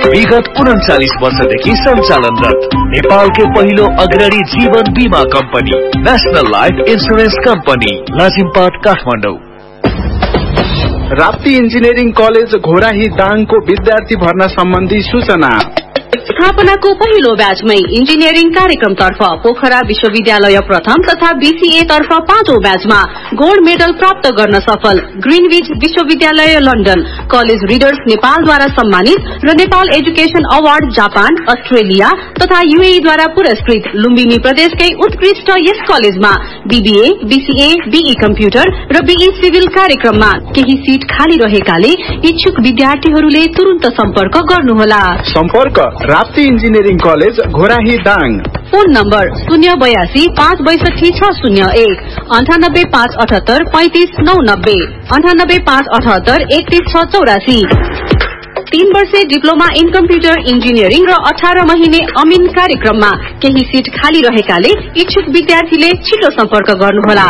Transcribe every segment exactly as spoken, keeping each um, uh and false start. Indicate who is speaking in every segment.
Speaker 1: विगत उन्चालिस वर्षदेखि सञ्चालनरत नेपालकै पहिलो अग्रणी जीवन बीमा company national life insurance company Lazimpat Kathmandu.
Speaker 2: Rapti engineering college Ghorahi दाङको विद्यार्थी भर्ना सम्बन्धी सूचना।
Speaker 3: स्थापनाको पहिलो ब्याचमै इन्जिनियरिङ कार्यक्रमतर्फ पोखरा विश्वविद्यालय प्रथम तथा बीसीए तर्फ पाँचौं ब्याचमा गोल्ड मेडल प्राप्त गर्न सफल ग्रीनविच विश्वविद्यालय लन्डन कलेज रिडर्स नेपालद्वारा सम्मानित र Nepal education award Japan Australia तथा यूएईद्वारा पुरस्कृत लुम्बिनी प्रदेशकै उत्कृष्ट यस कलेजमा बीबीए बीसीए बीई कम्प्युटर र बीई सिभिल कार्यक्रममा केही सीट खाली रहेकाले इच्छुक विद्यार्थीहरूले तुरन्त सम्पर्क गर्नुहोला।
Speaker 2: सम्पर्क Rapti engineering college Ghorahi Dang.
Speaker 3: Phone number शून्य बयासी पाँच बैसठी छ शून्य एक अन्ठानब्बे पाँच अठहत्तर पैंतिस नौ नब्बे अन्ठानब्बे पाँच अठहत्तर एकतीस छ चौरासी। तीन वर्षे डिप्लोमा इन कम्प्युटर इन्जिनियरिङ र अठार महिने अमिन कार्यक्रममा केही सीट खाली रहेकाले इच्छुक विद्यार्थीले छिटो सम्पर्क गर्नुहोला।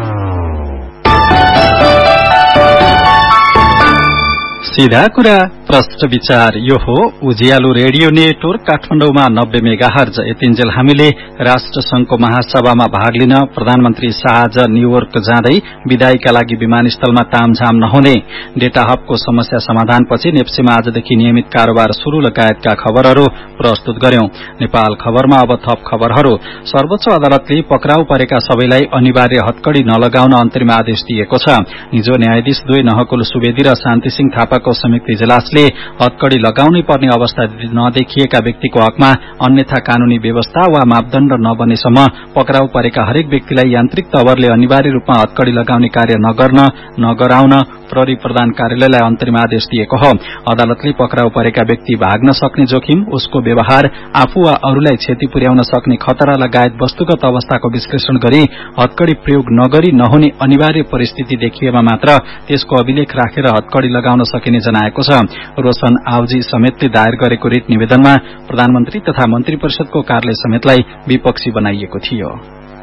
Speaker 4: सीधा कुरा प्रश्न विचार यो हो उज्यालो रेडियो नेटवर्क काठमाडौँमा नब्बे मेगाहर्ज। यतिन्जेल हामीले राष्ट्र संघको महासभामा भाग लिन प्रधानमन्त्री शाह आज न्यूयोर्क जाँदै विदाईका लागि विमानस्थलमा तामझाम नहुने, डेटा हबको समस्या समाधानपछि नेप्सेमा आजदेखि नियमित कारोबार शुरू लगायतका खबरहरू प्रस्तुत गर्यौं। नेपाल खबरमा अब थप खबरहरू। सर्वोच्च अदालतले पक्राउ परेका सबैलाई अनिवार्य हत्कड़ी नलगाउन अन्तरिम आदेश दिएको छ। हिजो न्यायाधीश दुई नहकुल सुवेदी र शान्तिसिंह थापाको संयुक्त इजलासले हत्कड़ी लगाउनै पर्ने अवस्था नदेखिएका व्यक्तिको हकमा अन्यथा कानूनी व्यवस्था वा मापदण्ड नबनेसम्म पक्राउ परेका हरेक व्यक्तिलाई यान्त्रिक तवरले अनिवार्य रूपमा हत्कड़ी लगाउने कार्य नगर्न नगराउन प्रहरी प्रधान कार्यालयलाई अन्तरिम आदेश दिएको हो। अदालतले पक्राउ परेका व्यक्ति भाग्न सक्ने जोखिम, उसको व्यवहार, आफू वा अरूलाई क्षति पुर्याउन सक्ने खतरा लगायत वस्तुगत अवस्थाको विश्लेषण गरी हत्कड़ी प्रयोग नगरी नहुने अनिवार्य परिस्थिति देखिएमा मात्र त्यसको अभिलेख राखेर हत्कड़ी लगाउन सकिने जनाएको छ। रोशन आवजी समेतले दायर गरेको रिट निवेदनमा प्रधानमन्त्री तथा मन्त्री परिषदको कार्यालय समेतलाई विपक्षी बनाइएको थियो।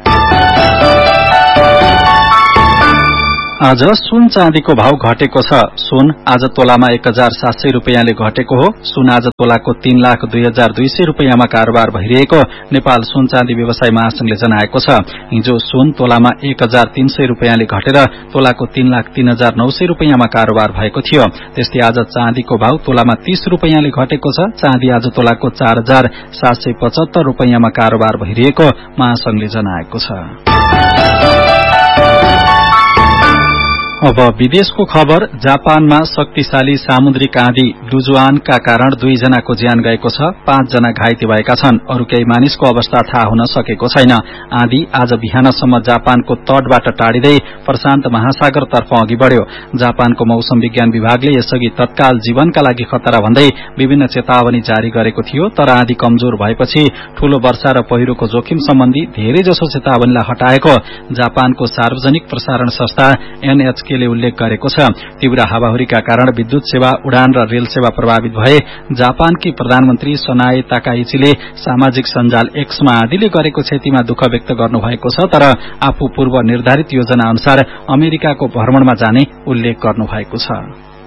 Speaker 4: आज सुन चाँदीको भाव घटेको छ। सुन आज तोलामा एक हजार सात सय रूपियाँले घटेको हो। सुन आज तोलाको तीन लाख दुई हजार दुई सय रूपियाँमा कारोबार भइरहेको नेपाल सुन चाँदी व्यवसाय महासंघले जनाएको छ। हिजो सुन तोलामा एक हजार तीन सय रूपियाँले घटेर तोलाको तीन लाख तीन हजार नौ सय रूपियाँमा कारोबार भएको थियो। त्यस्तै आज चाँदीको भाव तोलामा तीस रूपियाँले घटेको छ। चाँदी आज तोलाको चार हजार सात सय पचहत्तर रूपियाँमा कारोबार भइरहेको महासंघले जनाएको छ। अब विदेशको खबर। जापानमा शक्तिशाली सामुद्रिक आँधी डुजुआनका कारण दुईजनाको ज्यान गएको छ। पाँचजना घाइते भएका छन्। अरू केही मानिसको अवस्था थाहा हुन सकेको छैन। आँधी आज बिहानसम्म जापानको तटबाट टाढिँदै प्रशान्त महासागरतर्फ अघि बढ़्यो। जापानको मौसम विज्ञान विभागले यसअघि तत्काल जीवनका लागि खतरा भन्दै विभिन्न चेतावनी जारी गरेको थियो, तर आँधी कमजोर भएपछि ठूलो वर्षा र पहिरोको जोखिम सम्बन्धी धेरैजसो चेतावनीलाई हटाएको जापानको सार्वजनिक प्रसारण संस्था एनएच ले उल्लेख गरेको छ। तीव्र हावाहुरीका कारण विद्युत सेवा, उडान र रेल सेवा प्रभावित भए। जापानकी प्रधानमन्त्री सनाए ताकाइचीले सामाजिक सञ्जाल एक्समा आँधीले गरेको क्षतिमा दुःख व्यक्त गर्नुभएको छ, तर आफू पूर्व निर्धारित योजना अनुसार अमेरिकाको भ्रमणमा जाने उल्लेख गर्नुभएको छ।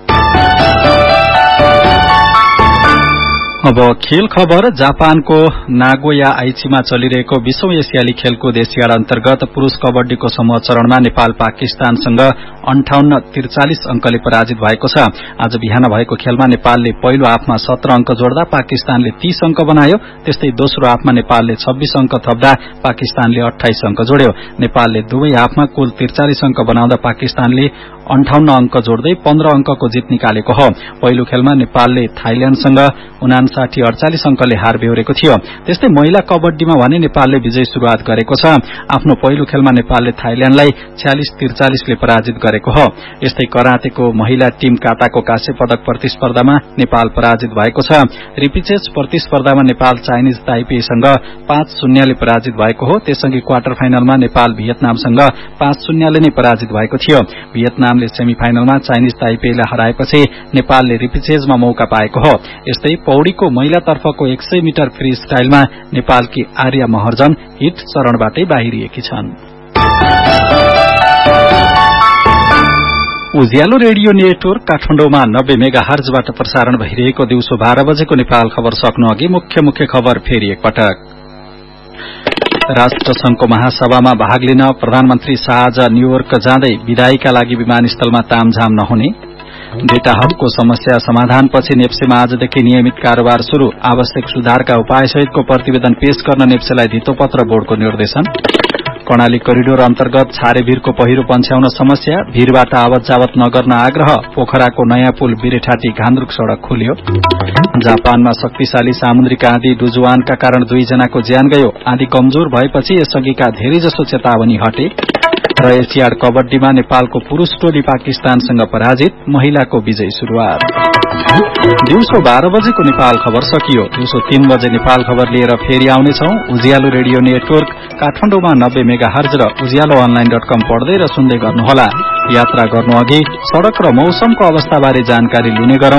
Speaker 4: अब खेल खबर। जापानको नागोया आइचीमा चलिरहेको बीसौं एसियाली खेलकुद एसियाड अन्तर्गत पुरूष कबड्डीको समूह चरणमा नेपाल पाकिस्तानसँग अन्ठाउन्न त्रिचालिस अंकले पराजित भएको छ। आज बिहान भएको खेलमा नेपालले पहिलो हाफमा सत्र अंक जोड्दा पाकिस्तानले तीस अंक बनायो। त्यस्तै दोस्रो हाफमा नेपालले छब्बीस अंक थप्दा पाकिस्तानले अठाइस अंक जोड्यो। नेपालले दुवै हाफमा कुल त्रिचालिस अंक बनाउँदा पाकिस्तानले अन्ठाउन्न अंक जोड्दै पन्ध्र अंकको जित निकालेको हो। पहिलो खेलमा नेपालले थाइल्याण्डसँग उनासाठी अडचालिस अंकले हार बेहोरेको थियो। त्यस्तै महिला कबड्डीमा भने नेपालले विजय शुरूआत गरेको छ। आफ्नो पहिलो खेलमा नेपालले थाइल्याण्डलाई छयालिस त्रिचालिसले पराजित गरेको हो। यस्तै करातेको महिला टीम काटाको काँस्य पदक प्रतिस्पर्धामा नेपाल पराजित भएको छ। रिपिचेज प्रतिस्पर्धामा नेपाल चाइनिज ताइपेसँग पाँच शून्यले पराजित भएको हो। त्यसअघि क्वार्टर फाइनलमा नेपाल भियतनामसँग पाँच शून्यले नै पराजित भएको थियो। भियतनामले सेमी फाइनलमा चाइनिज ताइपेलाई हराएपछि नेपालले रिपिचेजमा मौका पाएको हो। यस्तै पौड़ीको महिलातर्फको एक सय मिटर फ्री स्टाइलमा नेपालकी आर्या महर्जन हिट चरणबाटै बाहिरिएकी छन्। उज्यालो रेडियो नेटवर्क काठमाडौँमा नब्बे मेगा हर्जबाट प्रसारण भइरहेको दिउँसो बाह्र बजेको नेपाल खबर सक्नु अघि मुख्य मुख्य खबर फेरि एकपटक। राष्ट्र संघको महासभामा भाग लिन प्रधानमन्त्री शाह आज न्यूयोर्क जाँदै विदाईका लागि विमानस्थलमा तामझाम नहुने। डेटा हबको समस्या समाधानपछि नेप्सेमा आजदेखि नियमित कारोबार शुरू। आवश्यक सुधारका उपायसहितको प्रतिवेदन पेश गर्न नेप्सेलाई धितोपत्र बोर्डको निर्देशन। कर्णाली करिडोर अन्तर्गत छारेभिरको पहिरो पन्छ्याउन समस्या, भीरबाट आवत जावत नगर्न आग्रह। पोखराको नयाँ पुल बिरेठाटी घान्द्रुक सड़क खोलियो। जापानमा शक्तिशाली सामुद्रिक आँधी डुजुआनका कारण दुईजनाको ज्यान गयो। आँधी कमजोर भएपछि यसअघिका धेरैजसो चेतावनी हटे। र एसियाड कबड्डीमा नेपालको पुरूष टोली पाकिस्तानसँग पराजित, महिलाको विजय शुरूआत। दिउँसो बाह्र बजेको नेपाल खबर सकियो। दिउँसो तीन बजे नेपाल खबर लिएर फेरि आउनेछौ। उज्यालो रेडियो नेटवर्क काठमाडौँमा नब्बे मेगा हर्ज र उज्यालो अनलाइन डट कम पढ्दै र सुन्दै गर्नुहोला। यात्रा गर्नु अघि सड़क र मौसमको अवस्थाबारे जानकारी लिने गरौं।